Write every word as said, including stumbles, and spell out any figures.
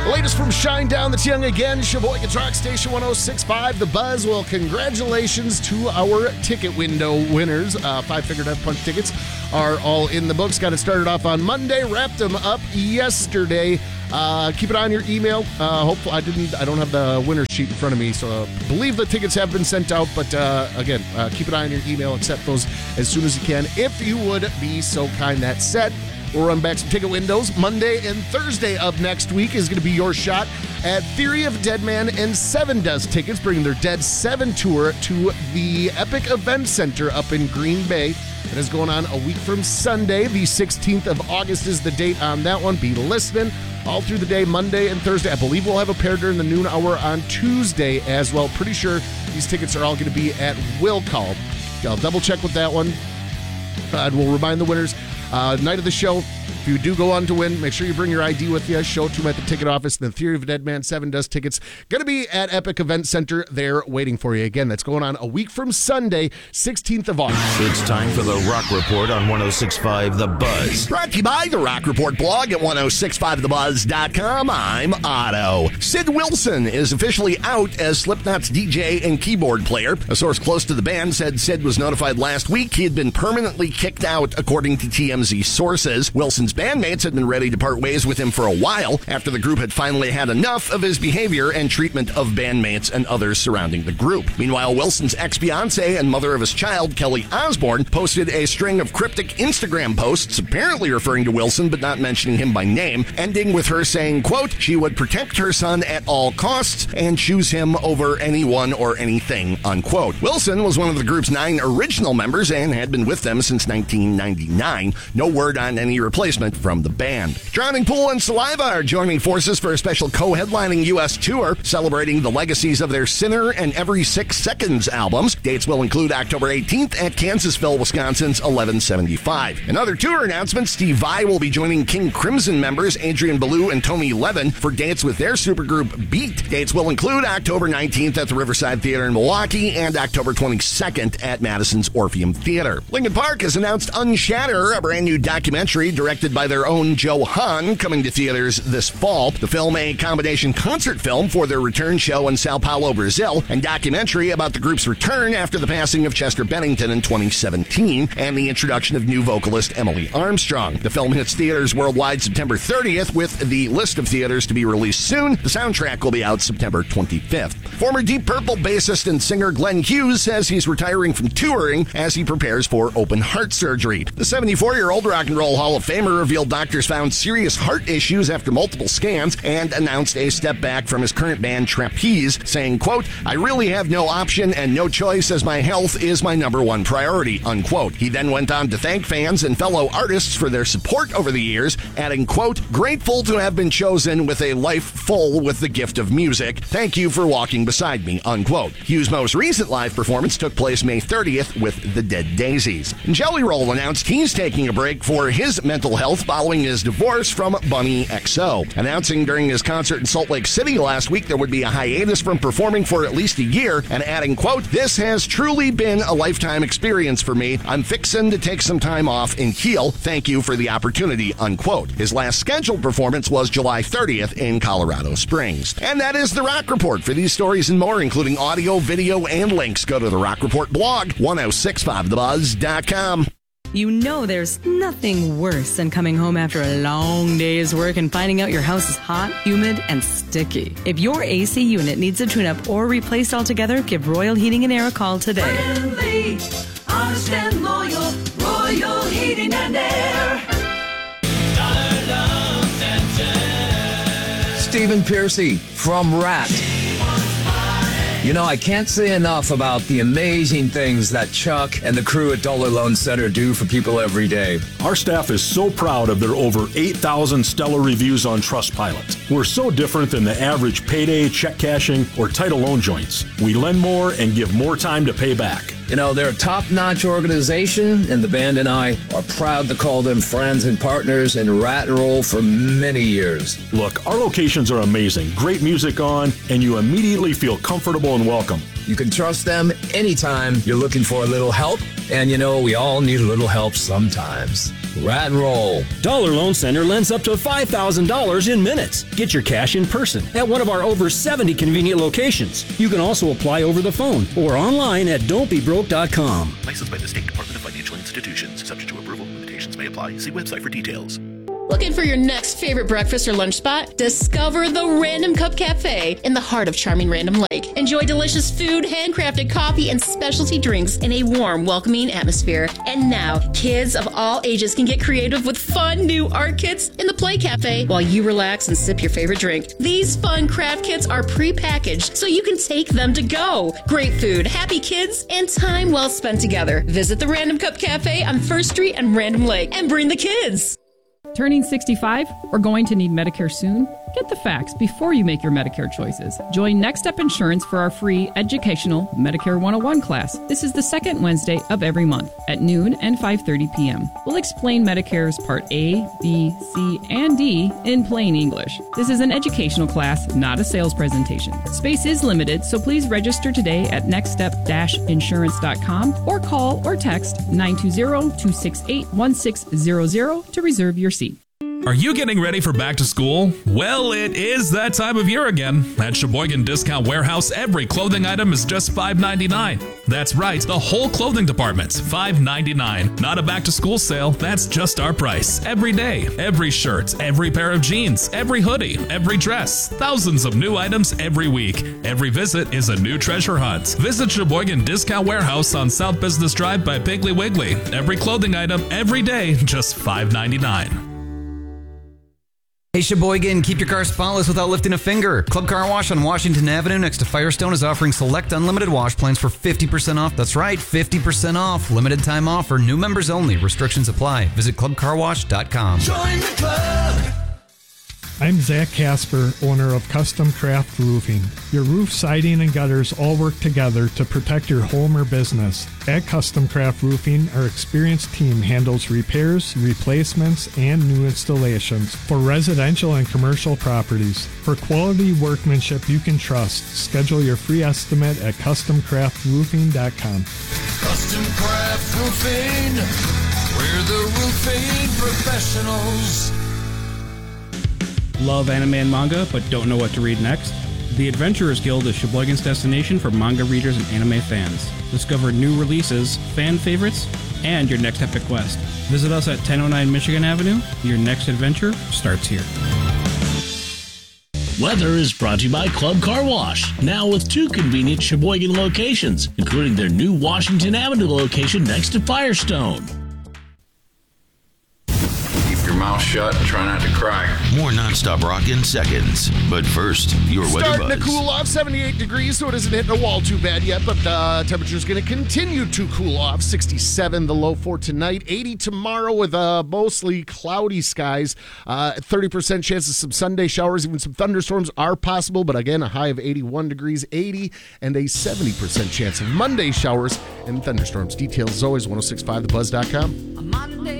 Latest from Shinedown, that's Young Again, Sheboygan's Rock Station one oh six point five, The Buzz. Well, congratulations to our ticket window winners. Uh, Five-Finger Death Punch tickets are all in the books. Got it started off on Monday, wrapped them up yesterday. Uh, keep it on your email. Uh, hopefully, I didn't. I don't have the winner sheet in front of me, so I believe the tickets have been sent out. But uh, again, uh, keep it on your email. Accept those as soon as you can, if you would be so kind. That said, we'll run back some ticket windows. Monday and Thursday of next week is going to be your shot at Theory of Deadman and Seven Does tickets, bringing their Dead Seven tour to the Epic Event Center up in Green Bay. It is going on a week from Sunday. The sixteenth of August is the date on that one. Be listening all through the day, Monday and Thursday. I believe we'll have a pair during the noon hour on Tuesday as well. Pretty sure these tickets are all going to be at Will Call. I'll double check with that one. Uh, and we'll remind the winners. Uh, night of the show, if you do go on to win, make sure you bring your I D with you. Show it to them at the ticket office. The Theory of a Dead Man Seven Does tickets going to be at Epic Event Center. They're waiting for you. Again, that's going on a week from Sunday, sixteenth of August. It's time for the Rock Report on one oh six point five The Buzz. Brought to you by the Rock Report blog at ten sixty-five the buzz dot com. I'm Otto. Sid Wilson is officially out as Slipknot's D J and keyboard player. A source close to the band said Sid was notified last week he had been permanently kicked out, according to T M Z sources. Wilson's bandmates had been ready to part ways with him for a while after the group had finally had enough of his behavior and treatment of bandmates and others surrounding the group. Meanwhile, Wilson's ex-fiancée and mother of his child, Kelly Osbourne, posted a string of cryptic Instagram posts apparently referring to Wilson but not mentioning him by name, ending with her saying, quote, she would protect her son at all costs and choose him over anyone or anything, unquote. Wilson was one of the group's nine original members and had been with them since nineteen ninety-nine. No word on any replacement from the band. Drowning Pool and Saliva are joining forces for a special co-headlining U S tour celebrating the legacies of their Sinner and Every Six Seconds albums. Dates will include October eighteenth at Kansasville, Wisconsin's eleven seventy-five. In other tour announcements, Steve Vai will be joining King Crimson members Adrian Belew and Tony Levin for dates with their supergroup Beat. Dates will include October nineteenth at the Riverside Theater in Milwaukee and October twenty-second at Madison's Orpheum Theater. Linkin Park has announced Unshatter, a brand new documentary directed by their own Joe Hahn, coming to theaters this fall. The film, a combination concert film for their return show in Sao Paulo, Brazil, and documentary about the group's return after the passing of Chester Bennington in twenty seventeen and the introduction of new vocalist Emily Armstrong. The film hits theaters worldwide September thirtieth, with the list of theaters to be released soon. The soundtrack will be out September twenty-fifth. Former Deep Purple bassist and singer Glenn Hughes says he's retiring from touring as he prepares for open heart surgery. The seventy-four-year-old Rock and Roll Hall of Famer revealed doctors found serious heart issues after multiple scans and announced a step back from his current band Trapeze, saying, quote, I really have no option and no choice as my health is my number one priority, unquote. He then went on to thank fans and fellow artists for their support over the years, adding, quote, grateful to have been chosen with a life full with the gift of music. Thank you for walking beside me, unquote. Hughes' most recent live performance took place May thirtieth with the Dead Daisies. And Jelly Roll announced he's taking a break for his mental health following his divorce from Bunny X O. Announcing during his concert in Salt Lake City last week there would be a hiatus from performing for at least a year, and adding, quote, this has truly been a lifetime experience for me. I'm fixin' to take some time off and heal. Thank you for the opportunity, unquote. His last scheduled performance was July thirtieth in Colorado Springs. And that is the Rock Report. For these stories and more, including audio, video, and links, go to the Rock Report blog, ten sixty-five the buzz dot com. You know there's nothing worse than coming home after a long day's work and finding out your house is hot, humid, and sticky. If your A C unit needs a tune-up or replaced altogether, give Royal Heating and Air a call today. Friendly, honest and loyal, Royal Heating and Air. Stephen Piercy from Rat. You know, I can't say enough about the amazing things that Chuck and the crew at Dollar Loan Center do for people every day. Our staff is so proud of their over eight thousand stellar reviews on Trustpilot. We're so different than the average payday, check cashing, or title loan joints. We lend more and give more time to pay back. You know, they're a top-notch organization, and the band and I are proud to call them friends and partners in Rat and Roll for many years. Look, our locations are amazing. Great music on, and you immediately feel comfortable and welcome. You can trust them anytime you're looking for a little help, and you know, we all need a little help sometimes. Rat and Roll. Dollar Loan Center lends up to five thousand dollars in minutes. Get your cash in person at one of our over seventy convenient locations. You can also apply over the phone or online at don't be broke dot com. Licensed by the State Department of Financial Institutions. Subject to approval. Limitations may apply. See website for details. Looking for your next favorite breakfast or lunch spot? Discover the Random Cup Cafe in the heart of charming Random Lake. Enjoy delicious food, handcrafted coffee, and specialty drinks in a warm, welcoming atmosphere. And now, kids of all ages can get creative with fun new art kits in the Play Cafe while you relax and sip your favorite drink. These fun craft kits are pre-packaged so you can take them to go. Great food, happy kids, and time well spent together. Visit the Random Cup Cafe on First Street and Random Lake and bring the kids. Turning sixty-five or going to need Medicare soon? Get the facts before you make your Medicare choices. Join Next Step Insurance for our free educational Medicare one oh one class. This is the second Wednesday of every month at noon and five thirty p.m. We'll explain Medicare's Part A, B, C, and D in plain English. This is an educational class, not a sales presentation. Space is limited, so please register today at next step dash insurance dot com or call or text nine two zero, two six eight, one six zero zero to reserve your seat. Are you getting ready for back to school? Well, it is that time of year again. At Sheboygan Discount Warehouse, every clothing item is just five ninety-nine. That's right, the whole clothing department's five ninety-nine. Not a back to school sale, that's just our price. Every day, every shirt, every pair of jeans, every hoodie, every dress. Thousands of new items every week. Every visit is a new treasure hunt. Visit Sheboygan Discount Warehouse on South Business Drive by Piggly Wiggly. Every clothing item, every day, just five ninety-nine. Hey Sheboygan, keep your car spotless without lifting a finger. Club Car Wash on Washington Avenue next to Firestone is offering select unlimited wash plans for fifty percent off. That's right, fifty percent off. Limited time offer, new members only. Restrictions apply. Visit club car wash dot com. Join the club. I'm Zach Casper, owner of Custom Craft Roofing. Your roof, siding, and gutters all work together to protect your home or business. At Custom Craft Roofing, our experienced team handles repairs, replacements, and new installations for residential and commercial properties. For quality workmanship you can trust, schedule your free estimate at custom craft roofing dot com. Custom Craft Roofing, we're the roofing professionals. Love anime and manga, but don't know what to read next? The Adventurers Guild is Sheboygan's destination for manga readers and anime fans. Discover new releases, fan favorites, and your next epic quest. Visit us at ten oh nine Michigan Avenue. Your next adventure starts here. Weather is brought to you by Club Car Wash, now with two convenient Sheboygan locations, including their new Washington Avenue location next to Firestone. Mouth shut and try not to cry. More nonstop rock in seconds. But first, your weather Starting buzz. to cool off, seventy-eight degrees, so it isn't hitting a wall too bad yet, but uh, temperature's going to continue to cool off. sixty-seven the low for tonight, eighty tomorrow with uh, mostly cloudy skies. Uh, thirty percent chance of some Sunday showers, even some thunderstorms are possible, but again, a high of eighty-one degrees, eighty, and a seventy percent chance of Monday showers and thunderstorms. Details as always, ten sixty-five the buzz dot com.